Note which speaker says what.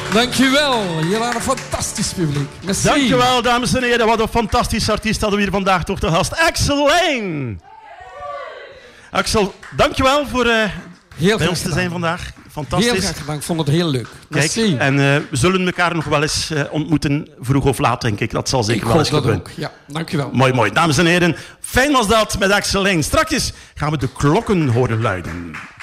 Speaker 1: Dankjewel. Hier aan een fantastisch publiek. Merci.
Speaker 2: Dankjewel, dames en heren. Wat een fantastische artiest hadden we hier vandaag toch te gast. Axel Lane. Axel, dankjewel voor bij ons te zijn vandaag. Fantastisch.
Speaker 1: Heel graag gedaan. Ik vond het heel leuk.
Speaker 2: Kijk,
Speaker 1: Merci.
Speaker 2: en we zullen elkaar nog wel eens ontmoeten, vroeg of laat, denk ik. Dat zal zeker wel eens gebeuren.
Speaker 1: Ook. Ja, dankjewel.
Speaker 2: Mooi. Dames en heren, fijn was dat met Axel Lane. Straks gaan we de klokken horen luiden.